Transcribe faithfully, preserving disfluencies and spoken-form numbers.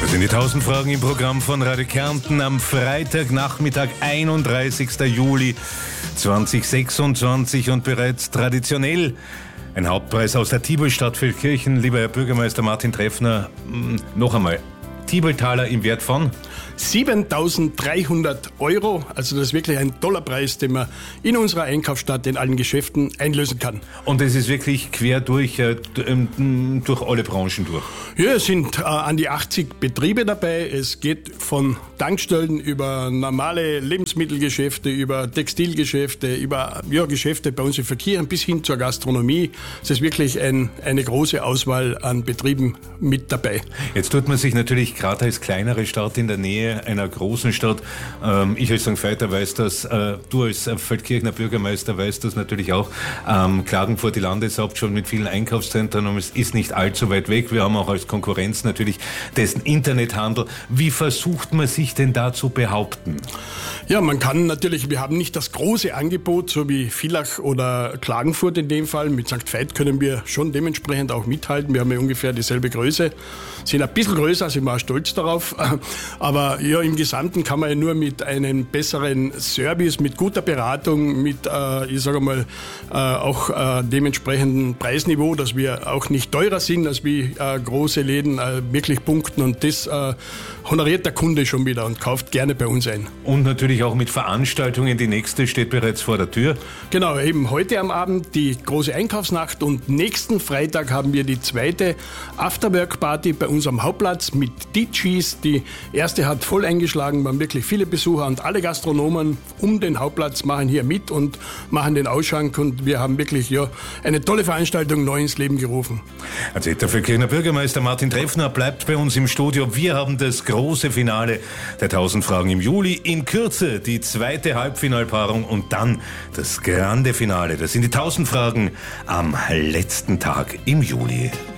Das sind die tausend Fragen im Programm von Radio Kärnten am Freitagnachmittag, einunddreißigster Juli zweitausendsechsundzwanzig und bereits traditionell ein Hauptpreis aus der Tibelstadt Feldkirchen. Lieber Herr Bürgermeister Martin Treffner, noch einmal, Tibeltaler im Wert von? siebentausenddreihundert Euro, also das ist wirklich ein toller Preis, den man in unserer Einkaufsstadt in allen Geschäften einlösen kann. Und es ist wirklich quer durch, äh, durch alle Branchen durch? Ja, es sind äh, an die achtzig Betriebe dabei. Es geht von Tankstellen über normale Lebensmittelgeschäfte, über Textilgeschäfte, über ja, Geschäfte bei uns im Verkehr bis hin zur Gastronomie. Es ist wirklich ein, eine große Auswahl an Betrieben mit dabei. Jetzt tut man sich natürlich gerade als kleinere Stadt in der Nähe einer großen Stadt, ähm, ich als Sankt Veit weiß das, äh, du als Feldkirchner Bürgermeister weißt das natürlich auch, ähm, Klagenfurt, die Landeshauptstadt mit vielen Einkaufszentren, und es ist nicht allzu weit weg. Wir haben auch als Konkurrenz natürlich dessen Internethandel. Wie versucht man sich denn da zu behaupten? Ja, man kann natürlich, wir haben nicht das große Angebot, so wie Villach oder Klagenfurt in dem Fall. Mit Sankt Veit können wir schon dementsprechend auch mithalten. Wir haben ja ungefähr dieselbe Größe, sind ein bisschen größer, sind wir auch stolz darauf. Aber ja, im Gesamten kann man ja nur mit einem besseren Service, mit guter Beratung, mit, äh, ich sage mal, äh, auch äh, dementsprechenden Preisniveau, dass wir auch nicht teurer sind als wie äh, große Läden, äh, wirklich punkten, und das äh, honoriert der Kunde schon wieder und kauft gerne bei uns ein. Und natürlich auch mit Veranstaltungen, die nächste steht bereits vor der Tür. Genau, eben heute am Abend die große Einkaufsnacht, und nächsten Freitag haben wir die zweite Afterwork-Party bei uns am Hauptplatz mit D Js. Die erste hat voll eingeschlagen, wir haben wirklich viele Besucher, und alle Gastronomen um den Hauptplatz machen hier mit und machen den Ausschank, und wir haben wirklich ja eine tolle Veranstaltung neu ins Leben gerufen. Also der Feldkirchner Bürgermeister Martin Treffner bleibt bei uns im Studio. Wir haben das große Finale der tausend Fragen im Juli. In Kürze die zweite Halbfinalpaarung und dann das grande Finale. Das sind die tausend Fragen am letzten Tag im Juli.